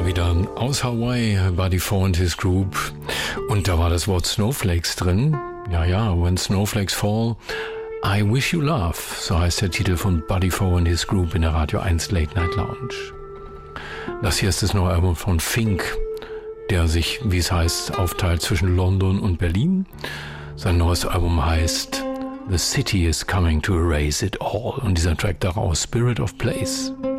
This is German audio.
war wieder aus Hawaii, Buddy Fo und his Group. Und da war das Wort Snowflakes drin. Ja, When Snowflakes Fall, I Wish You Love. So heißt der Titel von Buddy Fo und his Group in der Radio 1 Late Night Lounge. Das hier ist das neue Album von Fink, der sich, wie es heißt, aufteilt zwischen London und Berlin. Sein neues Album heißt The City is Coming to Erase It All. Und dieser Track daraus, Spirit of Place.